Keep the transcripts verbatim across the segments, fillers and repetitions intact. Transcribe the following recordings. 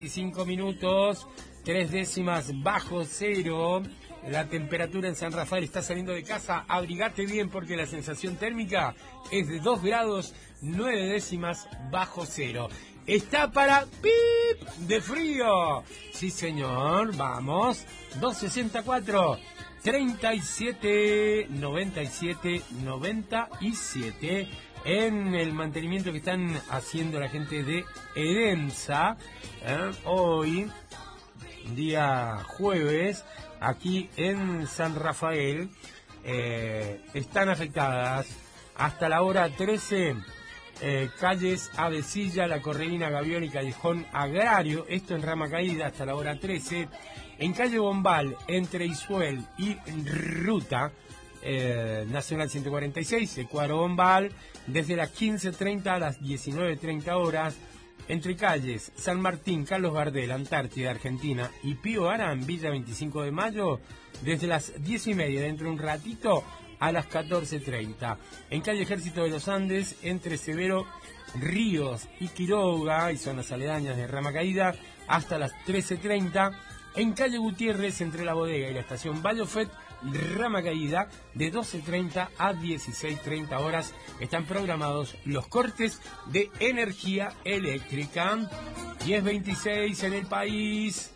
Cinco minutos, tres décimas bajo cero. La temperatura en San Rafael. Está saliendo de casa, abrigate bien porque la sensación térmica es de dos grados, nueve décimas bajo cero. Está para pip de frío. Sí, señor, vamos. dos sesenta y cuatro, treinta y siete, noventa y siete, noventa y siete. En el mantenimiento que están haciendo la gente de Edemsa, ¿eh? Hoy, día jueves, aquí en San Rafael, eh, están afectadas hasta la hora trece, eh, calles Avesilla, La Correína, Gavión y Callejón Agrario, esto en Rama Caída hasta la hora trece, en calle Bombal, entre Isuel y Ruta, Eh, Nacional ciento cuarenta y seis, Ecuador Bombal, desde las quince treinta a las diecinueve treinta horas, entre calles San Martín, Carlos Gardel, Antártida, Argentina y Pío Arán, Villa veinticinco de mayo, desde las diez y media, dentro de un ratito, a las catorce treinta. En calle Ejército de los Andes, entre Severo, Ríos y Quiroga, y zonas aledañas de Rama Caída, hasta las trece treinta. En calle Gutiérrez, entre la bodega y la estación Vallofet, Rama Caída, de doce treinta a dieciséis treinta horas, están programados los cortes de energía eléctrica. diez veintiséis en el país.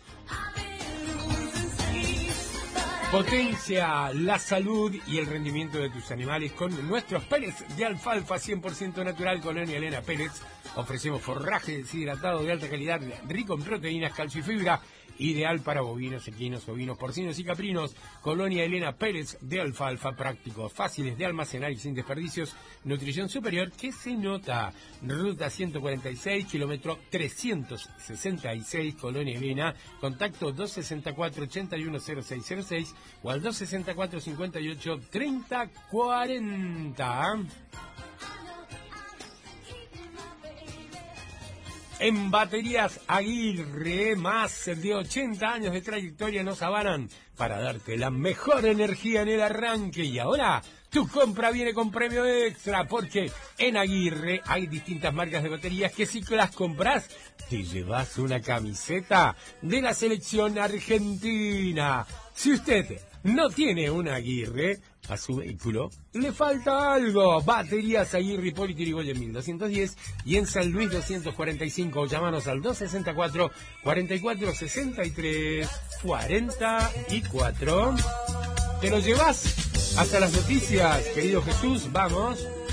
Potencia la salud y el rendimiento de tus animales con nuestros pellets de alfalfa cien por ciento natural. Colonia Elena Pellets. Ofrecemos forraje deshidratado de alta calidad, rico en proteínas, calcio y fibra, ideal para bovinos, equinos, ovinos, porcinos y caprinos. Colonia Elena Pellets de alfalfa, prácticos, fáciles de almacenar y sin desperdicios. Nutrición superior que se nota. Ruta ciento cuarenta y seis, kilómetro trescientos sesenta y seis, Colonia Elena. Contacto dos sesenta y cuatro, ochenta y uno cero seis cero seis o al dos sesenta y cuatro, cincuenta y ocho, treinta cuarenta. En Baterías Aguirre, más de ochenta años de trayectoria nos avalan para darte la mejor energía en el arranque. Y ahora tu compra viene con premio extra, porque en Aguirre hay distintas marcas de baterías que si las compras te llevas una camiseta de la selección argentina. Si usted no tiene una Aguirre a su vehículo, le falta algo. Baterías Aguirre, Hipólito Yrigoyen mil doscientos diez y en San Luis doscientos cuarenta y cinco. Llámanos al dos sesenta y cuatro, cuarenta y cuatro, sesenta y tres, cuarenta y cuatro. Te lo llevas hasta las noticias, querido Jesús. Vamos.